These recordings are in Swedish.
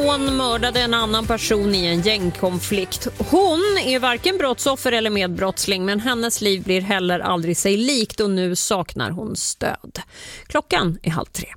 son mördade en annan person i en gängkonflikt. Hon är varken brottsoffer eller medbrottsling, men hennes liv blir heller aldrig sig likt och nu saknar hon stöd. Klockan är 2:30.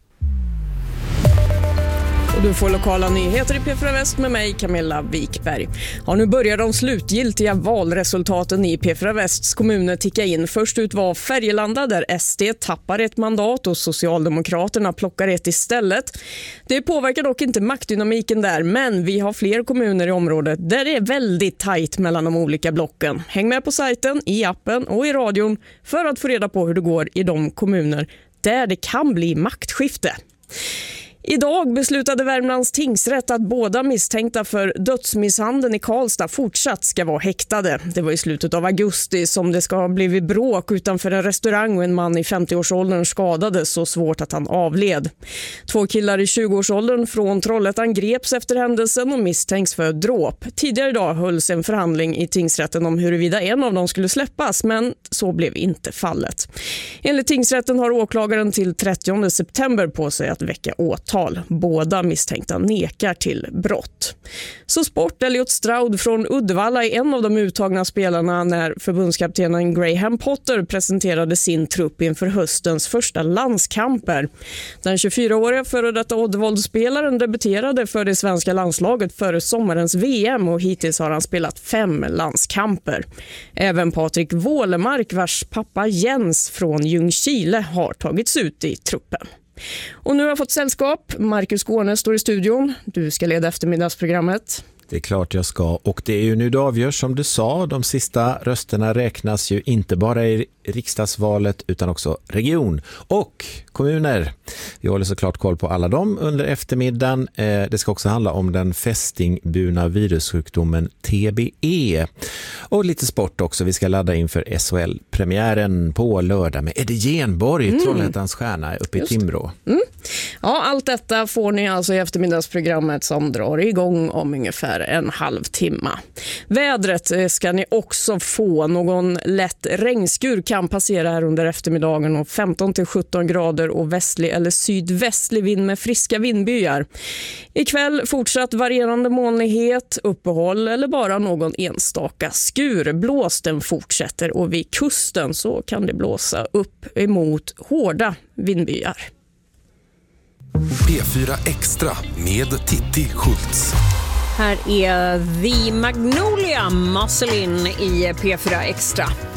Och du får lokala nyheter i P4 Väst med mig, Camilla Wikberg. Ja, nu börjar de slutgiltiga valresultaten i P4 Västs kommuner ticka in. Först ut var Färgelanda där SD tappar ett mandat och Socialdemokraterna plockar ett istället. Det påverkar dock inte maktdynamiken där, men vi har fler kommuner i området där det är väldigt tajt mellan de olika blocken. Häng med på sajten, i appen och i radion för att få reda på hur det går i de kommuner där det kan bli maktskifte. Idag beslutade Värmlands tingsrätt att båda misstänkta för dödsmisshandeln i Karlstad fortsatt ska vara häktade. Det var i slutet av augusti som det ska ha blivit bråk utanför en restaurang och en man i 50-årsåldern skadades så svårt att han avled. 2 killar i 20-årsåldern från Trollhättan greps efter händelsen och misstänks för dråp. Tidigare idag hölls en förhandling i tingsrätten om huruvida en av dem skulle släppas, men så blev inte fallet. Enligt tingsrätten har åklagaren till 30 september på sig att väcka åtal. Båda misstänkta nekar till brott. Så sport, Elliot Stroud från Uddevalla är en av de uttagna spelarna när förbundskaptenen Graham Potter presenterade sin trupp inför höstens första landskamper. Den 24-åriga före detta Oddvold-spelaren debuterade för det svenska landslaget före sommarens VM och hittills har han spelat 5 landskamper. Även Patrik Wålemark, vars pappa Jens från Ljungskile, har tagits ut i truppen. Och nu har jag fått sällskap. Marcus Skåne står i studion. Du ska leda eftermiddagsprogrammet. Det är klart jag ska, och det är ju nu det avgörs som du sa. De sista rösterna räknas ju inte bara i riksdagsvalet utan också region och kommuner. Vi håller såklart koll på alla dem under eftermiddagen. Det ska också handla om den fästingburna virussjukdomen TBE. Och lite sport också. Vi ska ladda inför SHL-premiären på lördag med Eddie Genborg, Trollhättans stjärna uppe i Timrå. Ja, allt detta får ni alltså i eftermiddagsprogrammet som drar igång om ungefär en halvtimme. Vädret ska ni också få. Någon lätt regnskur kan passera här under eftermiddagen och 15-17 grader och västlig eller sydvästlig vind med friska vindbyar. Ikväll fortsatt varierande molnighet, uppehåll eller bara någon enstaka skur. Blåsten fortsätter och vid kusten så kan det blåsa upp emot hårda vindbyar. P4 Extra med Titti Schultz. Här är The Magnolia Muscle In i P4 Extra.